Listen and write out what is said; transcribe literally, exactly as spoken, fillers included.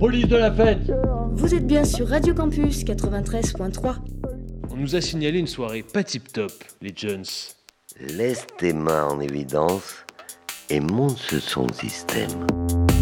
police de la fête. Vous êtes bien sur Radio Campus quatre-vingt-treize point trois. On nous a signalé une soirée pas tip-top, les Jones. Laisse tes mains en évidence et monte ce son système.